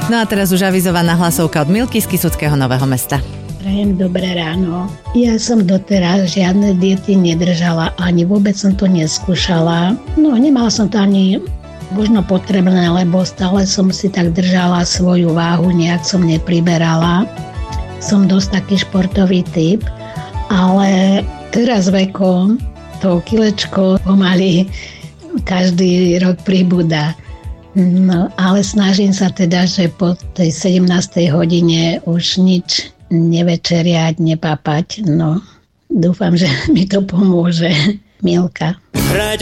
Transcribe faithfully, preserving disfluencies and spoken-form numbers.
No a teraz už avizovaná hlasovka od Milky z Kysuckého Nového Mesta. Prajem dobré ráno. Ja som doteraz žiadne diety nedržala, ani vôbec som to neskúšala. No, nemala som to ani možno potrebné, lebo stále som si tak držala svoju váhu, nejak som nepriberala. Som dosť taký športový typ, ale teraz vekom to kilečko pomaly každý rok pribúda. No, ale snažím sa teda, že po tej sedemnástej hodine už nič nevečeriať, nepapať. No, dúfam, že mi to pomôže. Milka.